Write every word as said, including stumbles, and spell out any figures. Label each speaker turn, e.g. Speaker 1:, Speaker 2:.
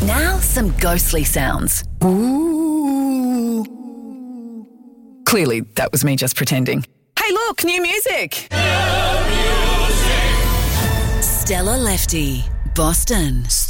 Speaker 1: Now, some ghostly sounds. Ooh. Clearly, that was me just pretending. Hey, look, new music. New music. Stella Lefty, Boston.